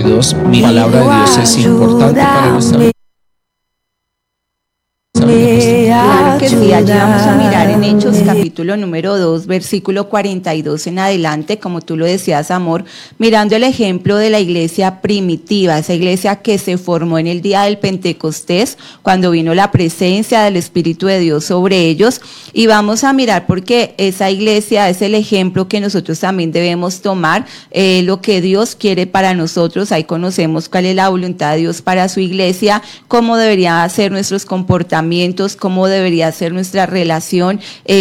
42. Mi palabra de Dios es importante para nuestra vida. Claro que sí, allí vamos a mirar en Hechos capítulo número 2, versículo 42 en adelante, como tú lo decías, amor, mirando el ejemplo de la iglesia primitiva, esa iglesia que se formó en el día del Pentecostés, cuando vino la presencia del Espíritu de Dios sobre ellos, y vamos a mirar porque esa iglesia es el ejemplo que nosotros también debemos tomar, lo que Dios quiere para nosotros. Ahí conocemos cuál es la voluntad de Dios para su iglesia, cómo deberían ser nuestros comportamientos, cómo debería ser nuestra relación,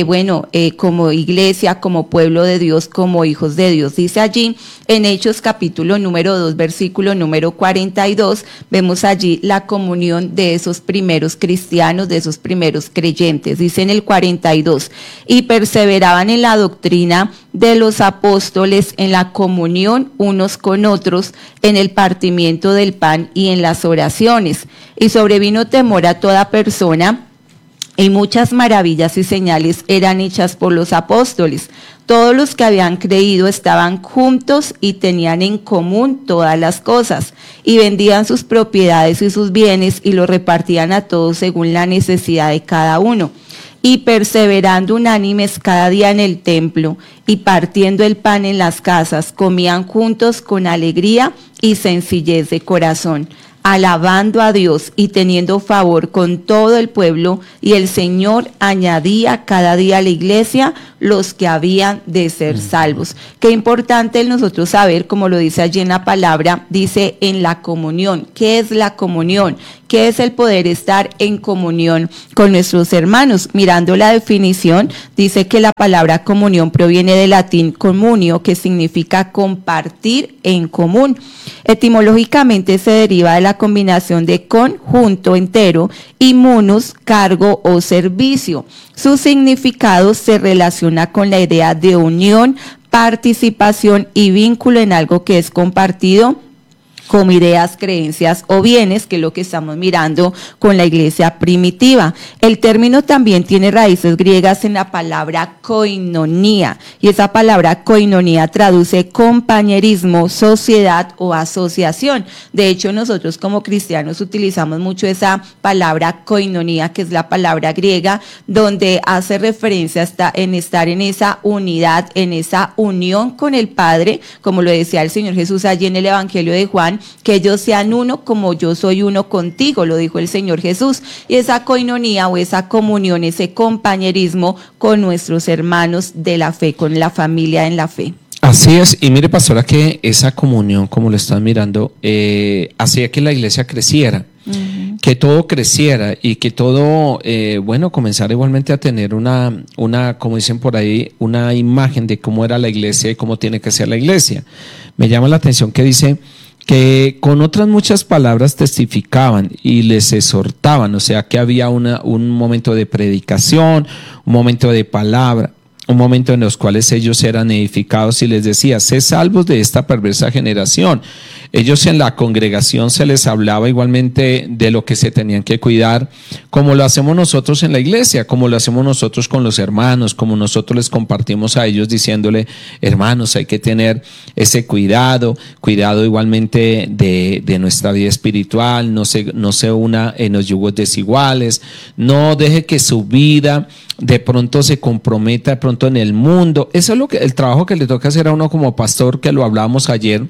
como iglesia, como pueblo de Dios, como hijos de Dios. Dice allí en Hechos capítulo número 2, versículo número 42, vemos allí la comunión de esos primeros cristianos, de esos primeros creyentes. Dice en el 42, y perseveraban en la doctrina de los apóstoles, en la comunión unos con otros, en el partimiento del pan y en las oraciones. Y sobrevino temor a toda persona, y muchas maravillas y señales eran hechas por los apóstoles. Todos los que habían creído estaban juntos y tenían en común todas las cosas, y vendían sus propiedades y sus bienes y los repartían a todos según la necesidad de cada uno. Y perseverando unánimes cada día en el templo y partiendo el pan en las casas, comían juntos con alegría y sencillez de corazón, alabando a Dios y teniendo favor con todo el pueblo, y el Señor añadía cada día a la iglesia los que habían de ser salvos. Qué importante nosotros saber, como lo dice allí en la palabra, dice en la comunión. ¿Qué es la comunión? ¿Qué es el poder estar en comunión con nuestros hermanos? Mirando la definición, dice que la palabra comunión proviene del latín comunio, que significa compartir en común. Etimológicamente se deriva de la combinación de con, junto, entero, y munus, cargo o servicio. Su significado se relaciona con la idea de unión, participación y vínculo en algo que es compartido, como ideas, creencias o bienes, que es lo que estamos mirando con la iglesia primitiva. El término también tiene raíces griegas en la palabra koinonía, y esa palabra koinonía traduce compañerismo, sociedad o asociación. De hecho, nosotros como cristianos utilizamos mucho esa palabra koinonía, que es la palabra griega, donde hace referencia en estar en esa unidad, en esa unión con el Padre, como lo decía el Señor Jesús allí en el Evangelio de Juan, que ellos sean uno como yo soy uno contigo, lo dijo el Señor Jesús. Y esa coinonía o esa comunión, ese compañerismo con nuestros hermanos de la fe, con la familia en la fe. Así es, y mire, pastora, que esa comunión, como lo están mirando, hacía que la iglesia creciera, que todo creciera y que todo, comenzara igualmente a tener una, como dicen por ahí, una imagen de cómo era la iglesia y cómo tiene que ser la iglesia. Me llama la atención que dice que con otras muchas palabras testificaban y les exhortaban, o sea que había un momento de predicación, un momento de palabra, un momento en los cuales ellos eran edificados, y les decía: sé salvos de esta perversa generación. Ellos en la congregación se les hablaba igualmente de lo que se tenían que cuidar, como lo hacemos nosotros en la iglesia, como lo hacemos nosotros con los hermanos, como nosotros les compartimos a ellos diciéndole: hermanos, hay que tener ese cuidado igualmente de nuestra vida espiritual, no se una en los yugos desiguales, no deje que su vida de pronto se comprometa de pronto en el mundo. Eso es el trabajo que le toca hacer a uno como pastor, que lo hablábamos ayer,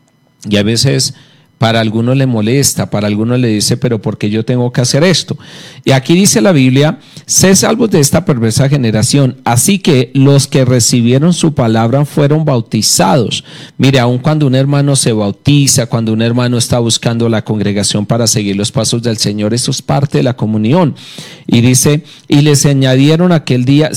y a veces para algunos le molesta, para algunos le dice: pero ¿por qué yo tengo que hacer esto? Y aquí dice la Biblia: sé salvos de esta perversa generación. Así que los que recibieron su palabra fueron bautizados. Mire, aun cuando un hermano se bautiza, cuando un hermano está buscando la congregación para seguir los pasos del Señor, eso es parte de la comunión. Y dice: y se añadieron aquel día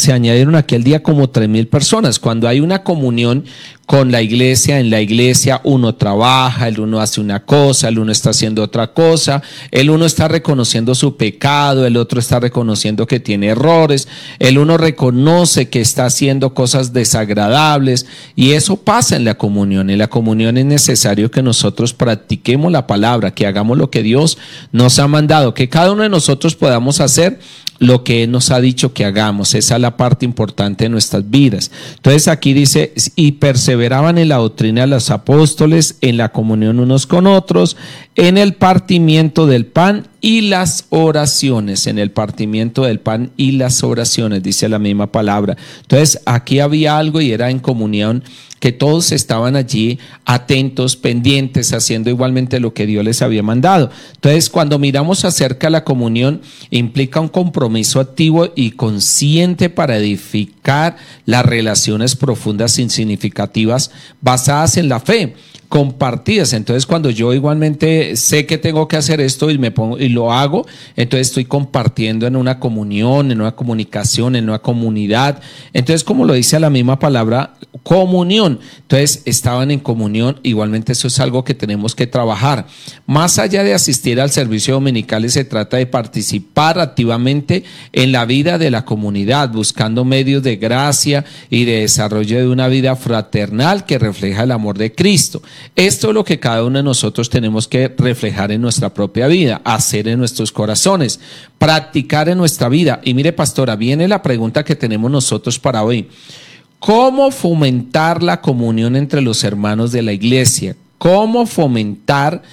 como 3,000 personas. Cuando hay una comunión con la iglesia, en la iglesia uno trabaja, el uno hace una cosa, el uno está haciendo otra cosa, el uno está reconociendo su pecado, el otro está reconociendo que tiene errores, el uno reconoce que está haciendo cosas desagradables, y eso pasa en la comunión. En la comunión es necesario que nosotros practiquemos la palabra, que hagamos lo que Dios nos ha mandado, que cada uno de nosotros podamos hacer lo que Él nos ha dicho que hagamos. Esa es la parte importante de nuestras vidas. Entonces aquí dice, y perseveraban en la doctrina de los apóstoles, en la comunión unos con otros, en el partimiento del pan y las oraciones. En el partimiento del pan y las oraciones, dice la misma palabra. Entonces aquí había algo y era en comunión, que todos estaban allí atentos, pendientes, haciendo igualmente lo que Dios les había mandado. Entonces, cuando miramos acerca de la comunión, implica un compromiso activo y consciente para edificar las relaciones profundas y significativas basadas en la fe, compartidas. Entonces, cuando yo igualmente sé que tengo que hacer esto y me pongo y lo hago, entonces estoy compartiendo en una comunión, en una comunicación, en una comunidad. Entonces, como lo dice la misma palabra, comunión. Entonces, estaban en comunión. Igualmente, eso es algo que tenemos que trabajar. Más allá de asistir al servicio dominical, se trata de participar activamente en la vida de la comunidad, buscando medios de gracia y de desarrollo de una vida fraternal que refleja el amor de Cristo. Esto es lo que cada uno de nosotros tenemos que reflejar en nuestra propia vida, hacer en nuestros corazones, practicar en nuestra vida. Y mire, pastora, viene la pregunta que tenemos nosotros para hoy. ¿Cómo fomentar la comunión entre los hermanos de la iglesia? ¿Cómo fomentamos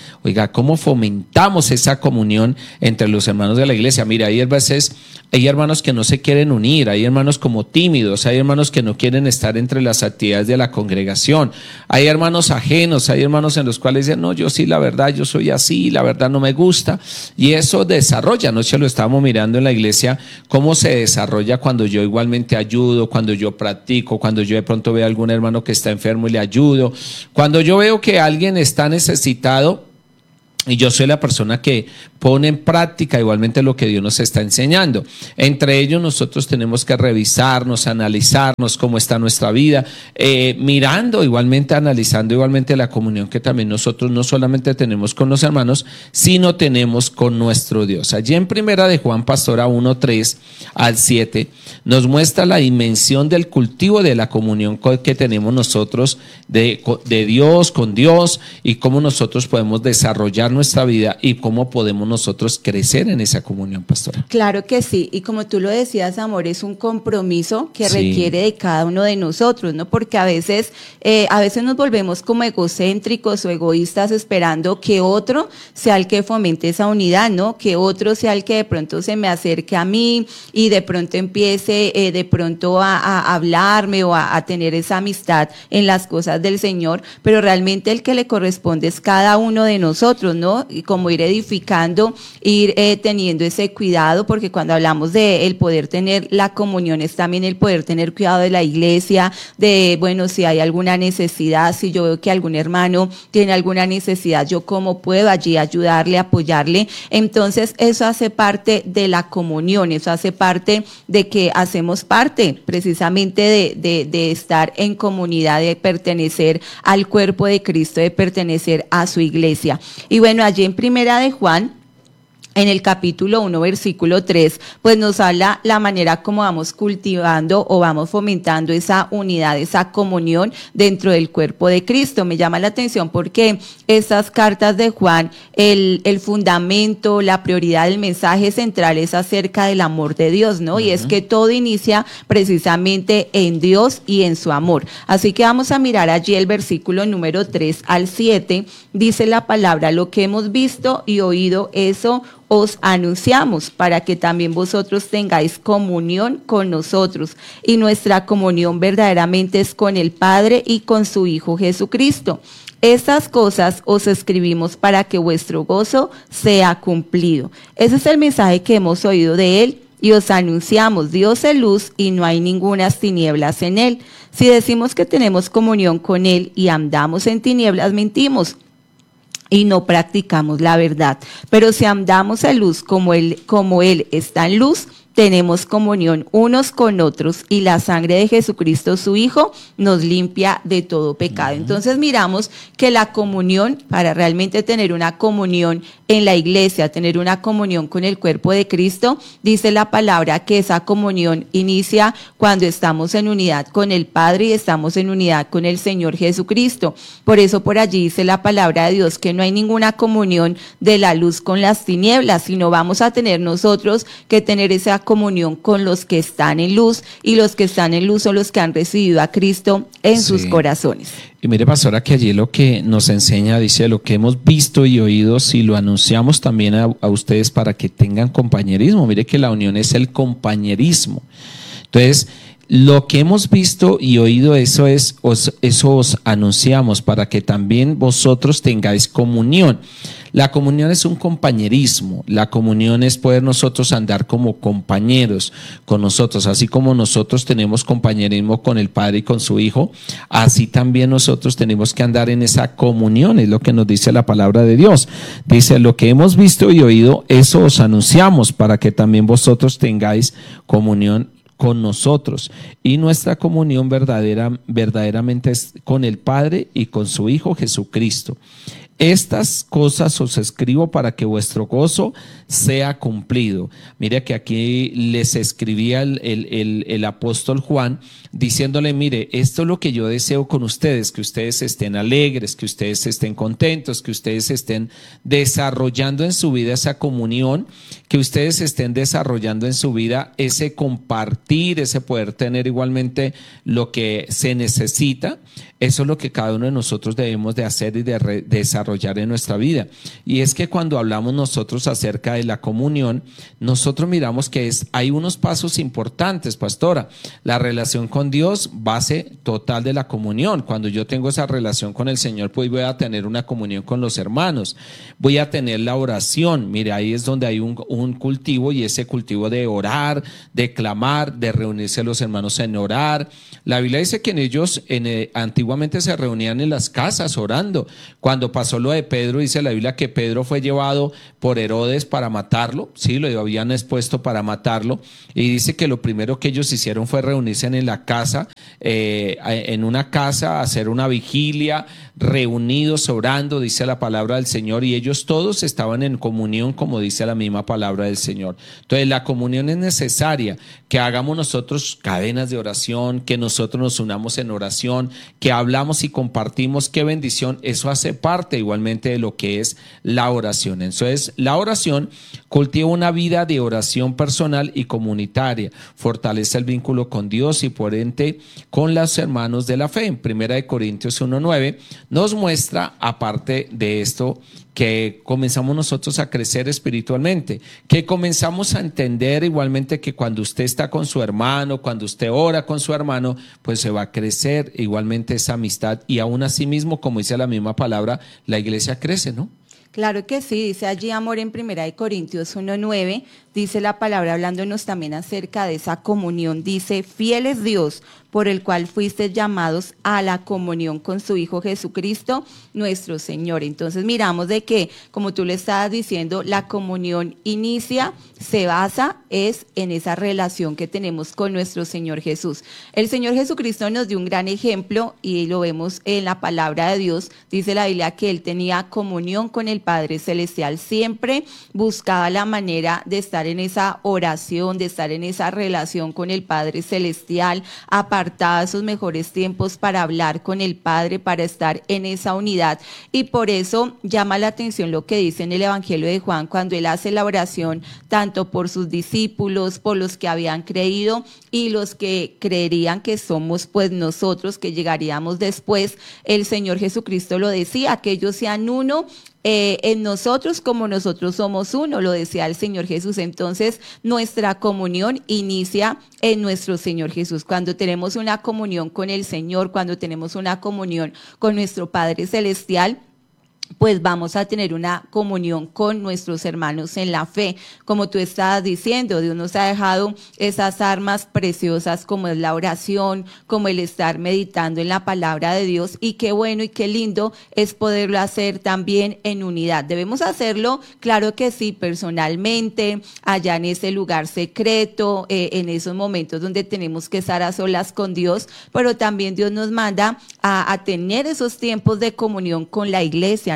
esa comunión entre los hermanos de la iglesia? Mira, hay veces hay hermanos que no se quieren unir, hay hermanos como tímidos, hay hermanos que no quieren estar entre las actividades de la congregación, hay hermanos ajenos, hay hermanos en los cuales dicen, no, yo sí, la verdad, yo soy así, la verdad no me gusta, y eso desarrolla. Anoche lo estábamos mirando en la iglesia, cómo se desarrolla cuando yo igualmente ayudo, cuando yo practico, cuando yo de pronto veo a algún hermano que está enfermo y le ayudo, cuando yo veo que alguien está necesitado y yo soy la persona que pone en práctica igualmente lo que Dios nos está enseñando. Entre ellos nosotros tenemos que revisarnos, analizarnos cómo está nuestra vida, mirando igualmente, analizando igualmente la comunión que también nosotros no solamente tenemos con los hermanos, sino tenemos con nuestro Dios. Allí en Primera de Juan, pastora, 1:3 al 7, nos muestra la dimensión del cultivo de la comunión que tenemos nosotros de Dios, con Dios, y cómo nosotros podemos desarrollar nuestra vida y cómo podemos nosotros crecer en esa comunión, pastora. Claro que sí, y como tú lo decías, amor, es un compromiso que requiere de cada uno de nosotros, ¿no? Porque a veces nos volvemos como egocéntricos o egoístas esperando que otro sea el que fomente esa unidad, ¿no? Que otro sea el que de pronto se me acerque a mí y de pronto empiece de pronto a hablarme o a tener esa amistad en las cosas del Señor, pero realmente el que le corresponde es cada uno de nosotros, ¿no? Y como ir edificando, ir teniendo ese cuidado, porque cuando hablamos de el poder tener la comunión es también el poder tener cuidado de la iglesia, de, bueno, si hay alguna necesidad, si yo veo que algún hermano tiene alguna necesidad, yo cómo puedo allí ayudarle, apoyarle. Entonces eso hace parte de la comunión, eso hace parte de que hacemos parte precisamente de estar en comunidad, de pertenecer al cuerpo de Cristo, de pertenecer a su iglesia. Y bueno, allí en Primera de Juan, en el capítulo 1, versículo 3, pues nos habla la manera como vamos cultivando o vamos fomentando esa unidad, esa comunión dentro del cuerpo de Cristo. Me llama la atención porque estas cartas de Juan, el fundamento, la prioridad del mensaje central es acerca del amor de Dios, ¿no? Uh-huh. Y es que todo inicia precisamente en Dios y en su amor. Así que vamos a mirar allí el versículo número 3 al 7, dice la palabra, lo que hemos visto y oído, eso os anunciamos para que también vosotros tengáis comunión con nosotros, y nuestra comunión verdaderamente es con el Padre y con su Hijo Jesucristo. Estas cosas os escribimos para que vuestro gozo sea cumplido. Ese es el mensaje que hemos oído de Él y os anunciamos. Dios es luz y no hay ningunas tinieblas en Él. Si decimos que tenemos comunión con Él y andamos en tinieblas, mentimos y no practicamos la verdad. Pero si andamos en luz como Él está en luz, tenemos comunión unos con otros, y la sangre de Jesucristo, su Hijo, nos limpia de todo pecado. Entonces miramos que la comunión, para realmente tener una comunión en la iglesia, tener una comunión con el cuerpo de Cristo, dice la palabra que esa comunión inicia cuando estamos en unidad con el Padre y estamos en unidad con el Señor Jesucristo. Por eso por allí dice la palabra de Dios que no hay ninguna comunión de la luz con las tinieblas, sino vamos a tener nosotros que tener esa comunión con los que están en luz, y los que están en luz son los que han recibido a Cristo en sus corazones. Y mire, pastora, que allí lo que nos enseña, dice, lo que hemos visto y oído, si lo anunciamos también a ustedes para que tengan compañerismo. Mire que la unión es el compañerismo. Entonces, lo que hemos visto y oído, eso os anunciamos para que también vosotros tengáis comunión. La comunión es un compañerismo, la comunión es poder nosotros andar como compañeros con nosotros, así como nosotros tenemos compañerismo con el Padre y con su Hijo, así también nosotros tenemos que andar en esa comunión, es lo que nos dice la palabra de Dios. Dice, lo que hemos visto y oído, eso os anunciamos para que también vosotros tengáis comunión con nosotros, y nuestra comunión verdaderamente es con el Padre y con su Hijo Jesucristo. Estas cosas os escribo para que vuestro gozo sea cumplido. Mire que aquí les escribía el apóstol Juan diciéndole, mire, esto es lo que yo deseo con ustedes, que ustedes estén alegres, que ustedes estén contentos, que ustedes estén desarrollando en su vida esa comunión, que ustedes estén desarrollando en su vida ese compartir, ese poder tener igualmente lo que se necesita. Eso es lo que cada uno de nosotros debemos de hacer y de desarrollar en nuestra vida. Y es que cuando hablamos nosotros acerca de la comunión, nosotros miramos que hay unos pasos importantes, pastora. La relación con Dios, base total de la comunión. Cuando yo tengo esa relación con el Señor, pues voy a tener una comunión con los hermanos. Voy a tener la oración. Mire, ahí es donde hay un cultivo, y ese cultivo de orar, de clamar, de reunirse los hermanos en orar. La Biblia dice que ellos antiguamente se reunían en las casas orando. Cuando pasó lo de Pedro, dice la Biblia que Pedro fue llevado por Herodes para matarlo, sí, lo habían expuesto para matarlo, y dice que lo primero que ellos hicieron fue reunirse en la casa, en una casa, hacer una vigilia, reunidos orando, dice la palabra del Señor, y ellos todos estaban en comunión, como dice la misma palabra del Señor. Entonces la comunión es necesaria, que hagamos nosotros cadenas de oración, que nosotros nos unamos en oración, que hablamos y compartimos. Qué bendición, eso hace parte igualmente de lo que es la oración. Entonces la oración cultiva una vida de oración personal y comunitaria, fortalece el vínculo con Dios y por ende con los hermanos de la fe. En 1 Corintios 1:9 nos muestra, aparte de esto, que comenzamos nosotros a crecer espiritualmente, que comenzamos a entender igualmente que cuando usted está con su hermano, cuando usted ora con su hermano, pues se va a crecer igualmente esa amistad, y aún así mismo, como dice la misma palabra, la iglesia crece, ¿no? Claro que sí, dice allí, amor, en 1 Corintios 1:9, dice la palabra hablándonos también acerca de esa comunión, dice, fiel es Dios, por el cual fuisteis llamados a la comunión con su Hijo Jesucristo, nuestro Señor. Entonces miramos de que, como tú le estabas diciendo, la comunión inicia, se basa, es en esa relación que tenemos con nuestro Señor Jesús. El Señor Jesucristo nos dio un gran ejemplo, y lo vemos en la palabra de Dios. Dice la Biblia que Él tenía comunión con el Padre Celestial, siempre buscaba la manera de estar en esa oración, de estar en esa relación con el Padre Celestial, apartaba esos mejores tiempos para hablar con el Padre, para estar en esa unidad. Y por eso llama la atención lo que dice en el Evangelio de Juan, cuando él hace la oración tanto por sus discípulos, por los que habían creído y los que creerían que somos pues nosotros, que llegaríamos después. El Señor Jesucristo lo decía, que ellos sean uno en nosotros como nosotros somos uno, lo decía el Señor Jesús. Entonces nuestra comunión inicia en nuestro Señor Jesús. Cuando tenemos una comunión con el Señor, cuando tenemos una comunión con nuestro Padre Celestial, pues vamos a tener una comunión con nuestros hermanos en la fe. Como tú estabas diciendo, Dios nos ha dejado esas armas preciosas como es la oración, como el estar meditando en la palabra de Dios, y qué bueno y qué lindo es poderlo hacer también en unidad. Debemos hacerlo, claro que sí, personalmente, allá en ese lugar secreto, en esos momentos donde tenemos que estar a solas con Dios, pero también Dios nos manda a tener esos tiempos de comunión con la iglesia,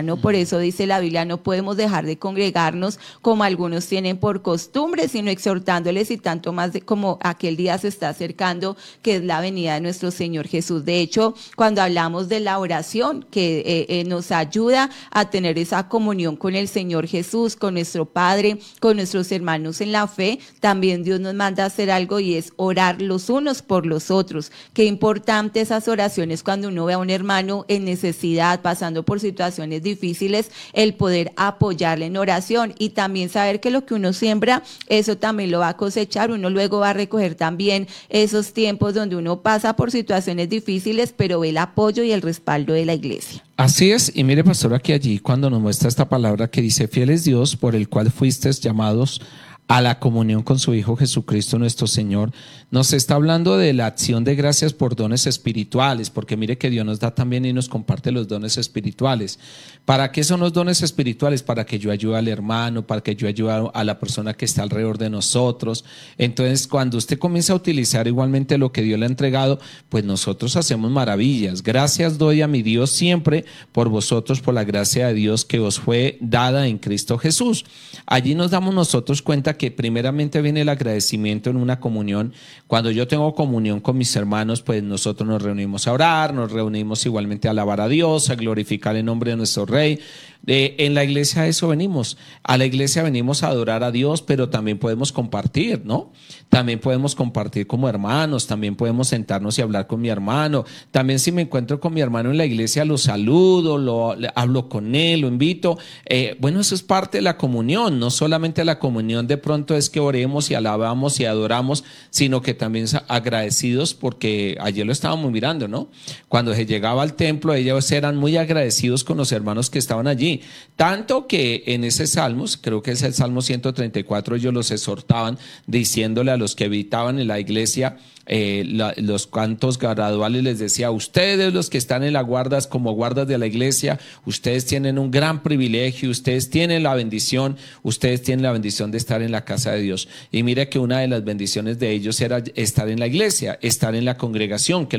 ¿no? Por eso dice la Biblia, no podemos dejar de congregarnos como algunos tienen por costumbre, sino exhortándoles y tanto más de como aquel día se está acercando, que es la venida de nuestro Señor Jesús. De hecho, cuando hablamos de la oración, que nos ayuda a tener esa comunión con el Señor Jesús, con nuestro Padre, con nuestros hermanos en la fe, también Dios nos manda a hacer algo y es orar los unos por los otros. Qué importante esas oraciones cuando uno ve a un hermano en necesidad, pasando por situaciones difíciles, el poder apoyarle en oración y también saber que lo que uno siembra, eso también lo va a cosechar. Uno luego va a recoger también esos tiempos donde uno pasa por situaciones difíciles, pero ve el apoyo y el respaldo de la iglesia. Así es, y mire, pastor, aquí allí cuando nos muestra esta palabra que dice: fiel es Dios por el cual fuisteis llamados a la comunión con su Hijo Jesucristo nuestro Señor, nos está hablando de la acción de gracias por dones espirituales, porque mire que Dios nos da también y nos comparte los dones espirituales. ¿Para qué son los dones espirituales? Para que yo ayude al hermano, para que yo ayude a la persona que está alrededor de nosotros. Entonces, cuando usted comienza a utilizar igualmente lo que Dios le ha entregado, pues nosotros hacemos maravillas. Gracias doy a mi Dios siempre por vosotros, por la gracia de Dios que os fue dada en Cristo Jesús. Allí nos damos nosotros cuenta que primeramente viene el agradecimiento en una comunión. Cuando yo tengo comunión con mis hermanos, pues nosotros nos reunimos a orar, nos reunimos igualmente a alabar a Dios, a glorificar el nombre de nuestro Rey. En la iglesia a eso venimos. A la iglesia venimos a adorar a Dios, pero también podemos compartir, ¿no? También podemos compartir como hermanos, también podemos sentarnos y hablar con mi hermano. También si me encuentro con mi hermano en la iglesia, lo saludo, hablo con él, lo invito. Bueno, eso es parte de la comunión. No solamente la comunión de pronto es que oremos y alabamos y adoramos, sino que también agradecidos, porque ayer lo estábamos mirando, ¿no? Cuando se llegaba al templo, ellos eran muy agradecidos con los hermanos que estaban allí. Tanto que en ese Salmos, creo que es el Salmo 134, ellos los exhortaban diciéndole a los que habitaban en la iglesia, los cantos graduales les decía: ustedes los que están en las guardas como guardas de la iglesia, ustedes tienen un gran privilegio, ustedes tienen la bendición de estar en la casa de Dios. Y mire que una de las bendiciones de ellos era estar en la iglesia, estar en la congregación, que